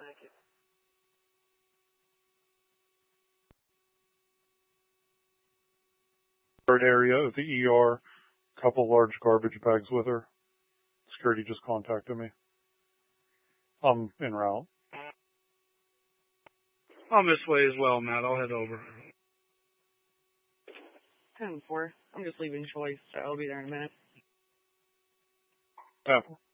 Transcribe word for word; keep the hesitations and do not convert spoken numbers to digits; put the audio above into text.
Area of the E R, couple large garbage bags with her. Security just contacted me. I'm en route. I'm this way as well, Matt. I'll head over. ten four. I'm just leaving Choice, so I'll be there in a minute. Yeah.